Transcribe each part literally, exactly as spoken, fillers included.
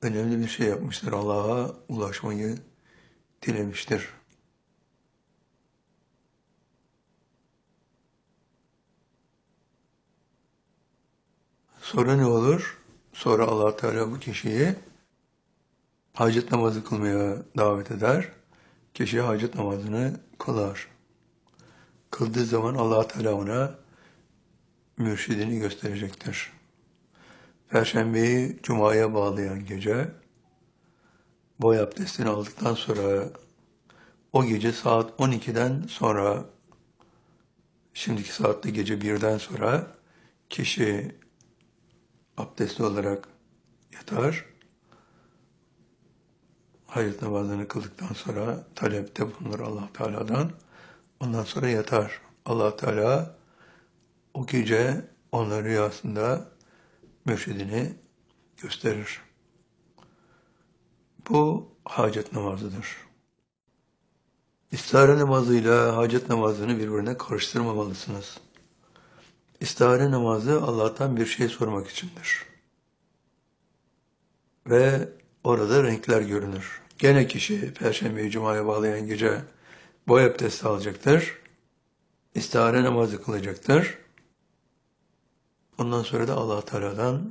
önemli bir şey yapmıştır. Allah'a ulaşmayı dilemiştir. Sonra ne olur? Sonra Allah Teala bu kişiyi hacet namazı kılmaya davet eder. Kişi hacet namazını kılar. Kıldığı zaman Allah Teala ona mürşidini gösterecektir. Perşembeyi Cuma'ya bağlayan gece, boy abdestini aldıktan sonra, o gece saat on ikiden sonra, şimdiki saatte gece birden sonra, kişi abdestli olarak yatar. Hayat namazını kıldıktan sonra talepte bulunur Allah Teala'dan. Ondan sonra yatar. Allah Teala o gece ona rüyasında mürşidini gösterir. Bu hacet namazıdır. İstihare namazıyla hacet namazını birbirine karıştırmamalısınız. İstihare namazı Allah'tan bir şey sormak içindir. Ve orada renkler görünür. Gene kişi Perşembeyi Cuma'ya bağlayan gece boy abdesti alacaktır. İstihare namazı kılacaktır. Ondan sonra da Allah Teala'dan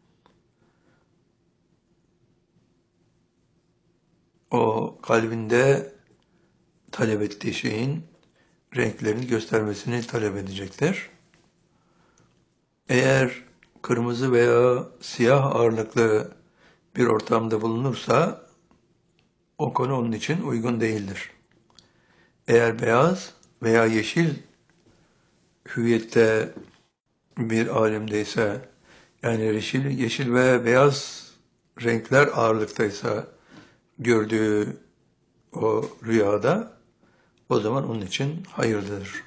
o kalbinde talep ettiği şeyin renklerini göstermesini talep edecektir. Eğer kırmızı veya siyah ağırlıklı bir ortamda bulunursa o konu onun için uygun değildir. Eğer beyaz veya yeşil hüviyette bir alemdeyse, yani yeşil, yeşil ve beyaz renkler ağırlıktaysa gördüğü o rüyada, o zaman onun için hayırlıdır.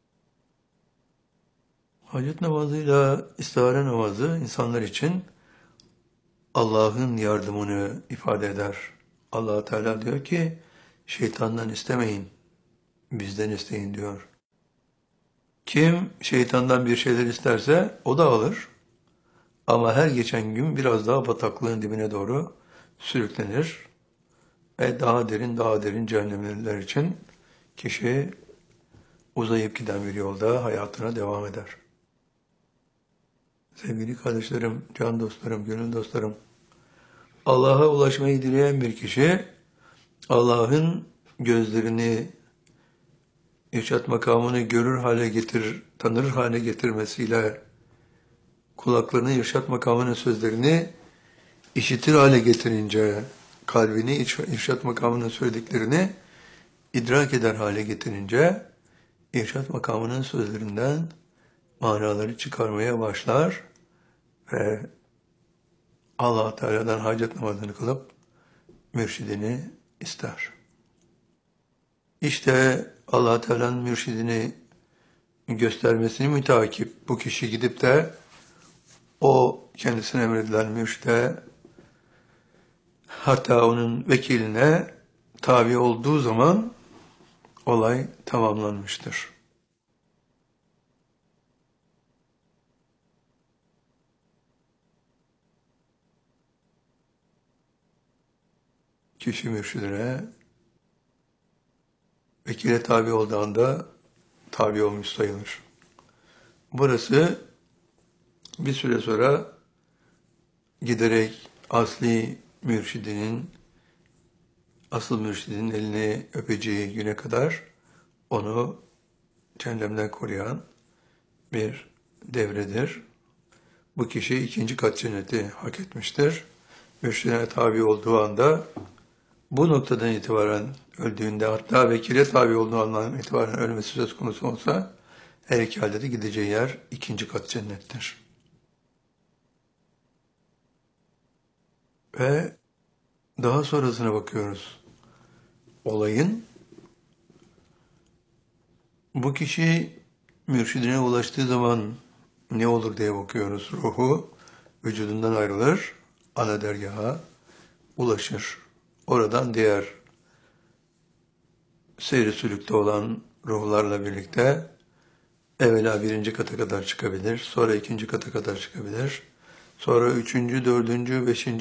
Hacet namazıyla istihare namazı insanlar için Allah'ın yardımını ifade eder. Allah Teala diyor ki, şeytandan istemeyin, bizden isteyin diyor. Kim şeytandan bir şeyler isterse o da alır. Ama her geçen gün biraz daha bataklığın dibine doğru sürüklenir. Ve daha derin daha derin cehennemler için kişi uzayıp giden bir yolda hayatına devam eder. Sevgili kardeşlerim, can dostlarım, gönül dostlarım, Allah'a ulaşmayı dileyen bir kişi, Allah'ın gözlerini, irşat makamını görür hale getir, tanır hale getirmesiyle, kulaklarını irşat makamının sözlerini işitir hale getirince, kalbini irşat makamının söylediklerini idrak eder hale getirince, irşat makamının sözlerinden manaları çıkarmaya başlar ve Allah Teala'dan hacet namazını kılıp mürşidini ister. İşte Allah Teala'nın mürşidini göstermesini müteakip bu kişi gidip de o kendisine emredilen mürşide, hatta onun vekiline tabi olduğu zaman olay tamamlanmıştır. Kişi mürşidine, vekile tabi olduğu anda tabi olmuş sayılır. Burası bir süre sonra giderek asli mürşidinin, asıl mürşidinin elini öpeceği güne kadar onu cehennemden koruyan bir devredir. Bu kişi ikinci kat cenneti hak etmiştir. Mürşidine tabi olduğu anda, bu noktadan itibaren öldüğünde, hatta vekile tabi olduğu andan itibaren ölmesi söz konusu olsa, her iki halde de gideceği yer ikinci kat cennettir. Ve daha sonrasına bakıyoruz. Olayın, bu kişi mürşidine ulaştığı zaman ne olur diye bakıyoruz. Ruhu vücudundan ayrılır, ana dergaha ulaşır. Oradan diğer seyri sülükte olan ruhlarla birlikte evvela birinci kata kadar çıkabilir, sonra ikinci kata kadar çıkabilir, sonra üçüncü, dördüncü, beşinci